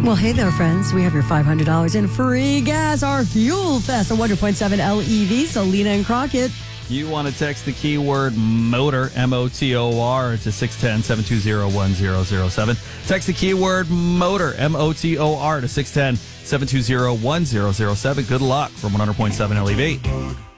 Well, hey there, friends. We have your $500 in free gas, our Fuel Fest, a 100.7 LEV, Salina and Crockett. You want to text the keyword motor, MOTOR, to 610-720-1007. Text the keyword motor, MOTOR, to 610-720-1007. Good luck from 100.7 LEV.